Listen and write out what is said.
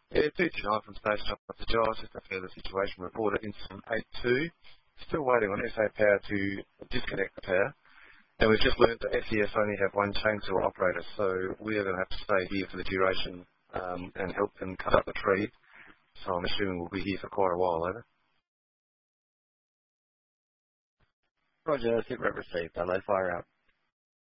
Yeah, 229 from Station Officer Giles, just a further situation reported. Incident 82. Still waiting on SA Power to disconnect the power. And we've just learned that SES only have one chainsaw operator, so we are going to have to stay here for the duration and help them cut up the tree. So I'm assuming we'll be here for quite a while, over. Roger, sit rep received. I'll fire out.